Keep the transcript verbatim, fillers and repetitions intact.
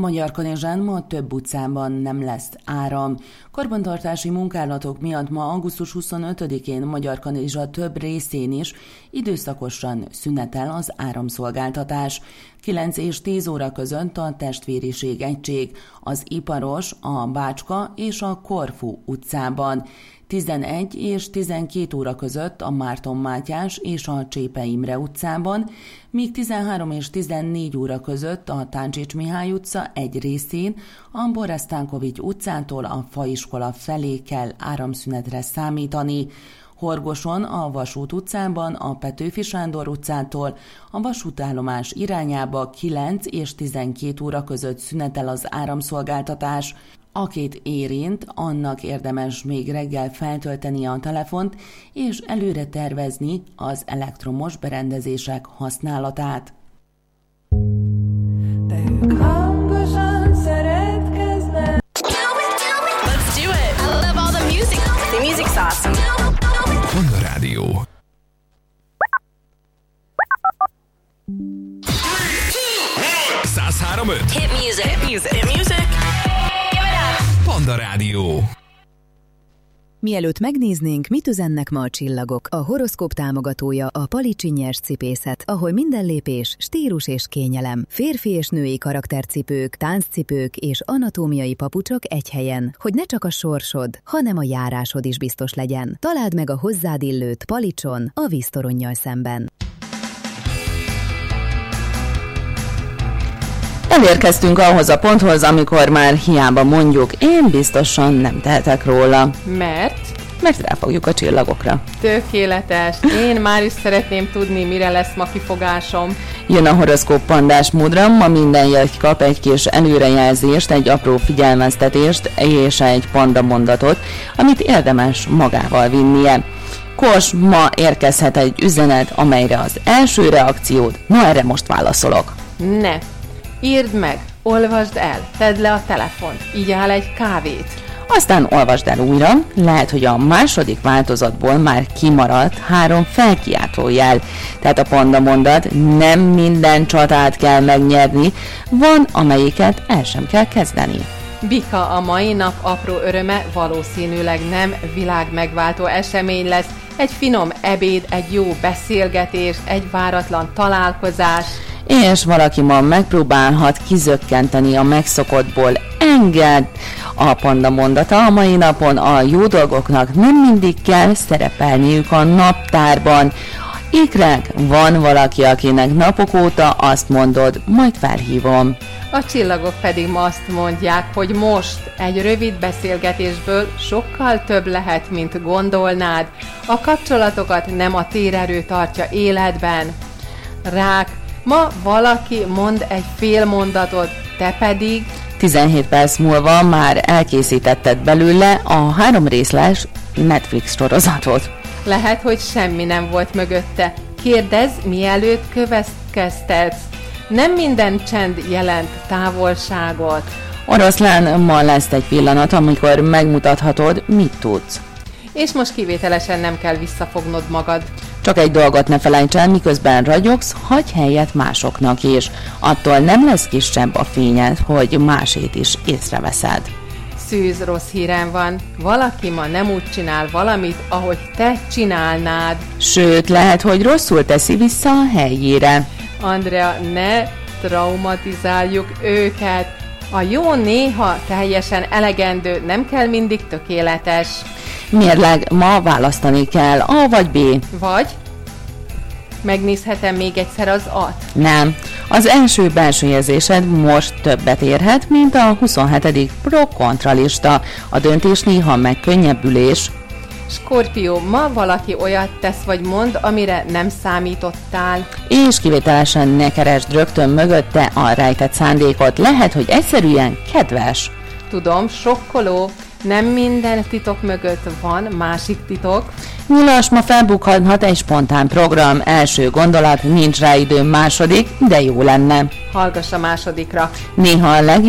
Magyarkanizsán ma több utcában nem lesz áram. Karbantartási munkálatok miatt ma augusztus huszonötödikén Magyarkanizsa több részén is időszakosan szünetel az áramszolgáltatás. kilenc és tíz óra között a Testvériség egység, az Iparos, a Bácska és a Korfu utcában. tizenegy és tizenkét óra között a Márton Mátyás és a Csépe Imre utcában, míg tizenhárom és tizennégy óra között a Táncsics Mihály utca egy részén, a Boresztánkovics utcától a Faiskola felé kell áramszünetre számítani. Horgoson, a Vasút utcában, a Petőfi Sándor utcától a vasútállomás irányába kilenc és tizenkét óra között szünetel az áramszolgáltatás. Akit érint, annak érdemes még reggel feltölteni a telefont és előre tervezni az elektromos berendezések használatát. De ők hangosan szeretkeznek. Let's do it! I love all the music. The music's awesome. Panda Rádió. száz három öt Hit music. Hit music. Hit music. Panda Rádió. Mielőtt megnéznénk, mit üzennek ma a csillagok, a horoszkóp támogatója a Palicsi Nyers Cipészet, ahol minden lépés stílus és kényelem. Férfi és női karaktercipők, tánccipők és anatómiai papucsok egy helyen, hogy ne csak a sorsod, hanem a járásod is biztos legyen. Találd meg a hozzád illőt Palicson, a víztoronnyal szemben. Elérkeztünk ahhoz a ponthoz, amikor már hiába mondjuk, én biztosan nem tehetek róla. Mert? Mert ráfogjuk a csillagokra. Tökéletes. Én már is szeretném tudni, mire lesz ma kifogásom. Jön a horoszkóp pandás módra, ma minden jegy kap egy kis előrejelzést, egy apró figyelmeztetést és egy panda mondatot, amit érdemes magával vinnie. Kos, ma érkezhet egy üzenet, amelyre az első reakciód, na erre most válaszolok. Ne! Írd meg, olvasd el, tedd le a telefont, igyál egy kávét. Aztán olvasd el újra, lehet, hogy a második változatból már kimaradt három felkiáltó jel. Tehát a panda mondat, nem minden csatát kell megnyerni, van, amelyiket el sem kell kezdeni. Bika, a mai nap apró öröme valószínűleg nem világmegváltó esemény lesz, egy finom ebéd, egy jó beszélgetés, egy váratlan találkozás. És valaki ma megpróbálhat kizökkenteni a megszokottból. Engedd! A panda mondata a mai napon a jó dolgoknak nem mindig kell szerepelniük a naptárban. Ikrek, van valaki, akinek napok óta azt mondod, majd felhívom. A csillagok pedig ma azt mondják, hogy most egy rövid beszélgetésből sokkal több lehet, mint gondolnád. A kapcsolatokat nem a térerő tartja életben. Rák, ma valaki mond egy fél mondatot, te pedig... tizenhét perc múlva már elkészítetted belőle a három részles Netflix sorozatot. Lehet, hogy semmi nem volt mögötte. Kérdezz, mielőtt következtetsz. Nem minden csend jelent távolságot. Oroszlán, ma lesz egy pillanat, amikor megmutathatod, mit tudsz. És most kivételesen nem kell visszafognod magad. Csak egy dolgot ne felejts el, miközben ragyogsz, hagyj helyet másoknak is. Attól nem lesz kisebb a fényed, hogy másét is észreveszed. Szűz, rossz hírem van. Valaki ma nem úgy csinál valamit, ahogy te csinálnád. Sőt, lehet, hogy rosszul teszi vissza a helyére. Andrea, ne traumatizáljuk őket. A jó néha teljesen elegendő, nem kell mindig tökéletes. Mérleg, ma választani kell, A vagy B. Vagy? Megnézhetem még egyszer az A-t? Nem. Az első belső érzésed most többet érhet, mint a huszonhetedik pro-kontra lista. A döntés néha megkönnyebbülés. Skorpió, ma valaki olyat tesz vagy mond, amire nem számítottál. És kivételesen ne keresd rögtön mögötte a rejtett szándékot. Lehet, hogy egyszerűen kedves. Tudom, sokkoló. Nem minden titok mögött van másik titok. Nyilas, ma felbukhathat egy spontán program. Első gondolat, nincs rá idő, második, de jó lenne. Hallgass a másodikra. Néha a legjobb